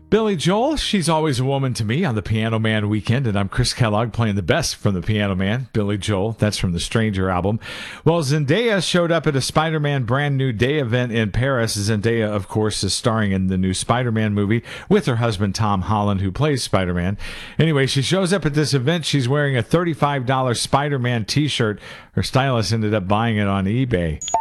Billy Joel, She's Always a Woman to Me on the Piano Man Weekend, and I'm Chris Kellogg playing the best from the Piano Man, Billy Joel. That's from the Stranger album. Well, Zendaya showed up at a Spider-Man Brand New Day event in Paris. Zendaya, of course, is starring in the new Spider-Man movie with her husband Tom Holland, who plays Spider-Man. Anyway, she shows up at this event. She's wearing a $35 Spider-Man t-shirt. Her stylist ended up buying it on eBay.